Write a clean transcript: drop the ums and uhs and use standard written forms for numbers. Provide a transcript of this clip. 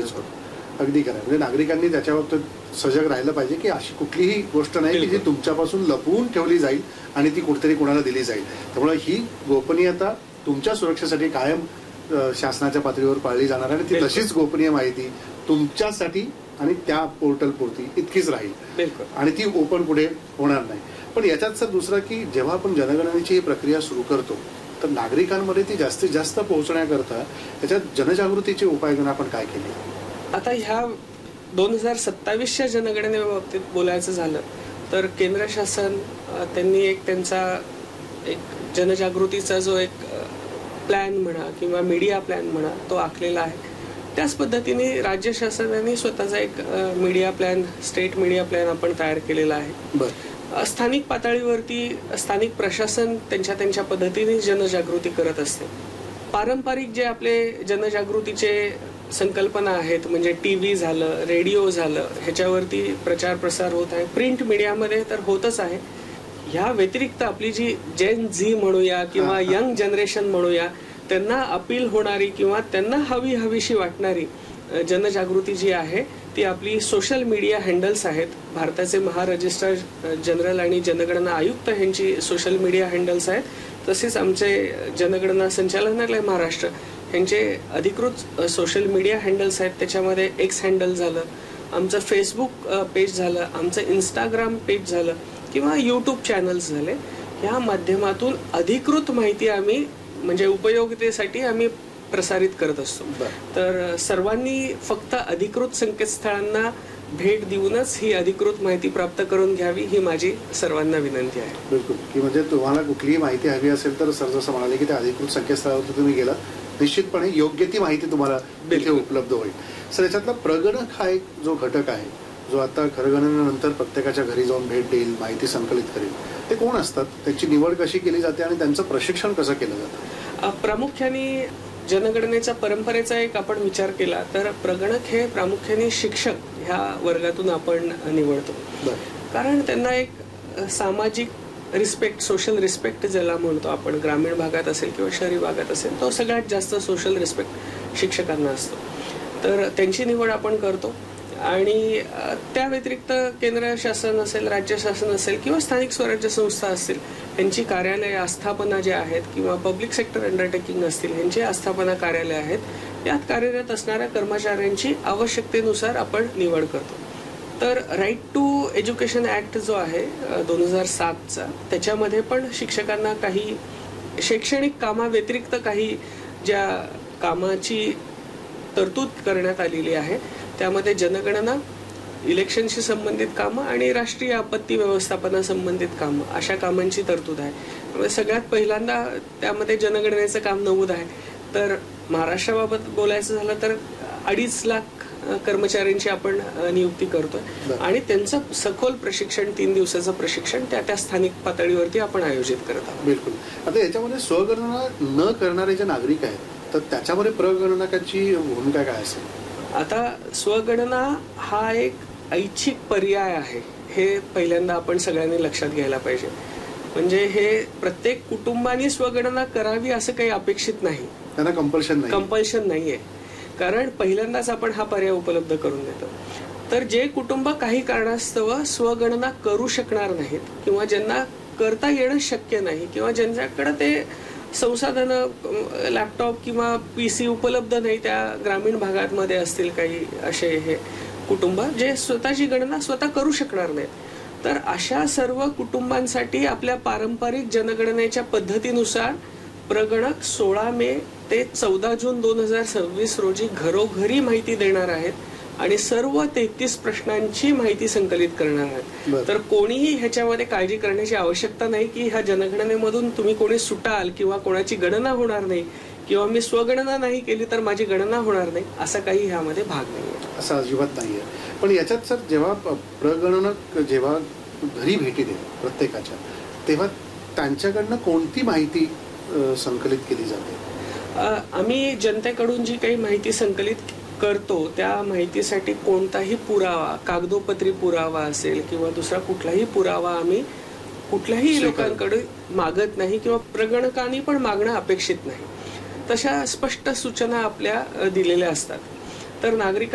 Changes होतो. अगदी खरं. म्हणजे नागरिकांनी त्याच्याबाबतीत सजग राहिलं पाहिजे की अशी कुठलीही गोष्ट नाही की जी तुमच्यापासून लपवून ठेवली जाईल आणि ती कुठेतरी कोणाला दिली जाईल. त्यामुळे ही गोपनीयता तुमच्या सुरक्षेसाठी कायम शासनाच्या पातळीवर पाळली जाणार आणि ती तशीच गोपनीय माहिती तुमच्यासाठी आणि त्या पोर्टलपुरती इतकीच राहील आणि ती ओपन पुढे होणार नाही. पण याच्यात सर दुसरं की जेव्हा आपण जनगणनेची ही प्रक्रिया सुरू करतो तर नागरिकांमध्ये ती जास्तीत जास्त पोहोचण्याकरता त्याच्यात जनजागृतीचे उपाययोजना आपण काय केली? आता ह्या 2027च्या जनगणनेबाबतीत बोलायचं झालं तर केंद्र शासन त्यांनी त्यांचा जनजागृतीचा जो प्लॅन म्हणा किंवा मीडिया प्लॅन म्हणा तो आखलेला आहे. त्याच पद्धतीने राज्य शासनाने स्वतःचा media plan, state media plan आपण तयार केलेला आहे. स्थानिक पातळीवरती स्थानिक प्रशासन त्यांच्या पद्धतीने जनजागृती करत असते. पारंपरिक जे आपले जनजागृतीचे संकल्पना आहेत म्हणजे टीव्ही झालं, रेडिओ झालं, ह्याच्यावरती प्रचार प्रसार होत आहे. प्रिंट मीडियामध्ये तर होतच आहे. ह्या व्यतिरिक्त आपली जी जेन झी म्हणूया किंवा यंग जनरेशन म्हणूया त्यांना अपील होणारी किंवा त्यांना हवीशी वाटणारी जनजागृती जी आहे ती आपली सोशल मीडिया हँडल्स आहेत. भारताचे महारजिस्ट्रार जनरल आणि जनगणना आयुक्त यांची सोशल मीडिया हँडल्स आहेत. तसेच आमचे जनगणना संचालनालय महाराष्ट्र यांचे अधिकृत सोशल मीडिया हँडल्स आहेत. त्याच्यामध्ये एक्स हँडल झालं, आमचं फेसबुक पेज झालं, आमचं इंस्टाग्राम पेज झालं किंवा यूट्यूब चॅनल्स झाले. ह्या माध्यमातून अधिकृत माहिती आम्ही म्हणजे उपयोगितेसाठी आम्ही प्रसारित करत असतो. तर सर्वांनी फक्त अधिकृत संकेतस्थळांना भेट देऊनच ही अधिकृत माहिती प्राप्त करून घ्यावी ही माझी सर्वांना विनंती आहे. बिलकुल. की म्हणजे तुम्हाला कुठलीही माहिती हवी असेल तर सर जसं म्हणाले की त्या अधिकृत संकेतस्थळावर तुम्ही गेला निश्चितपणे योग्य ती माहिती तुम्हाला तिथे उपलब्ध होईल. सर याच्यातला प्रगणक हा एक जो घटक आहे जो आता खरगणनेनंतर प्रत्येकाच्या घरी जाऊन भेट देईल, माहिती संकलित करेल, ते कोण असतात, त्याची निवड कशी केली जाते आणि त्यांचं प्रशिक्षण कसं केलं जातं? प्रामुख्याने जनगणनेच्या परंपरेचा आपण विचार केला तर प्रगणक हे प्रामुख्याने शिक्षक ह्या वर्गातून आपण निवडतो. कारण त्यांना सामाजिक रिस्पेक्ट, सोशल रिस्पेक्ट ज्याला म्हणतो आपण, ग्रामीण भागात असेल किंवा शहरी भागात असेल तो सगळ्यात जास्त सोशल रिस्पेक्ट शिक्षकांना असतो. तर त्यांची निवड आपण करतो. आणि त्या व्यतिरिक्त केंद्र शासन असेल, राज्य शासन असेल किंवा स्थानिक स्वराज्य संस्था असतील यांची कार्यालय आस्थापना जे आहेत किंवा पब्लिक सेक्टर अंडरटेकिंग असतील यांची आस्थापना कार्यालय आहेत, यात कार्यरत असणाऱ्या कर्मचाऱ्यांची आवश्यकतेनुसार आपण निवड करतो. तर राईट टू एज्युकेशन ऍक्ट जो आहे 2007चा त्याच्यामध्ये पण शिक्षकांना काही शैक्षणिक कामाव्यतिरिक्त काही ज्या कामाची तरतूद करण्यात आलेली आहे त्यामध्ये जनगणना, इलेक्शनशी संबंधित कामं आणि राष्ट्रीय आपत्ती व्यवस्थापनासंबंधित कामं अशा कामांची तरतूद आहे. त्यामुळे सगळ्यात पहिल्यांदा त्यामध्ये जनगणनेचं काम नमूद आहे. तर महाराष्ट्राबाबत बोलायचं झालं तर 2.5 लाख कर्मचाऱ्यांची आपण नियुक्ती करतोय आणि त्यांचं सखोल प्रशिक्षण 3 दिवसाचं प्रशिक्षण त्या स्थानिक पातळीवरती आपण आयोजित करत आहोत. बिलकुल. आता याच्यामध्ये स्वगणना न करणारे जे नागरिक आहेत तर त्याच्यामध्ये प्रगणकाची भूमिका काय असेल? आता स्वगणना हा एक ऐच्छिक पर्याय आहे हे पहिल्यांदा आपण सगळ्यांनी लक्षात घ्यायला पाहिजे. म्हणजे हे प्रत्येक कुटुंबाने स्वगणना करावी असं काही अपेक्षित नाही, त्यांना कंपल्शन नाहीये. कारण पहिल्यांदाच आपण हा पर्याय उपलब्ध करून देतो. तर जे कुटुंब काही कारणास्तव स्वगणना करू शकणार नाहीत किंवा ज्यांना करता येणं शक्य नाही किंवा ज्यांच्याकडे ते संसाधनं, लॅपटॉप किंवा PC उपलब्ध नाही, त्या ग्रामीण भागांमध्ये असतील काही असे हे कुटुंब जे स्वतःची गणना स्वतः करू शकणार नाहीत, तर अशा सर्व कुटुंबांसाठी आपल्या पारंपरिक जनगणनेच्या पद्धतीनुसार प्रगणक 16 मे ते 14 जून 2026 रोजी घरोघरी माहिती देणार आहेत आणि सर्व 33 प्रश्नांची माहिती संकलित करणार आहेत. तर कोणीही ह्याच्यामध्ये काळजी करण्याची आवश्यकता नाही की ह्या जनगणनेमधून तुम्ही कोणी सुटाल किंवा कोणाची गणना होणार नाही किंवा मी स्वगणना नाही केली तर माझी गणना होणार नाही, असा काही ह्यामध्ये भाग नाहीये. असं अजिबात नाहीये. पण याच्यात सर जेव्हा प्रगणक जेव्हा घरी भेटी देते प्रत्येकाच्या तेव्हा त्यांच्याकडनं कोणती माहिती संकलित केली जाते? आम्ही जनतेकडून जी काही माहिती संकलित करतो त्या माहितीसाठी कोणताही पुरावा, कागदोपत्री पुरावा असेल किंवा दुसरा कुठलाही पुरावा आम्ही कुठल्याही लोकांकडे मागत नाही किंवा प्रगणकांनी पण मागणं अपेक्षित नाही. तशा स्पष्ट सूचना आपल्या दिलेल्या असतात. तर नागरिक